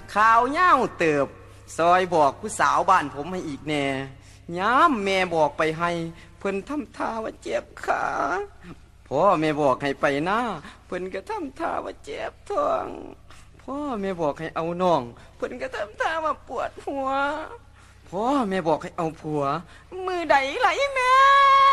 ข่าวเย้าเติบซอยบอกผู้สาวบ้านผมให้อีกแน่ย้ำแม่บอกไปให้เพิ่นทำท่าว่าเจ็บขาพ่อแม่บอกให้ไปหน้าเพิ่นก็ทำท่าว่าเจ็บท้องพ่อแม่บอกให้เอาน้องเพิ่นก็ทำท่าว่าปวดหัวพ่อแม่บอกให้เอาผัวมือใดไหลแม่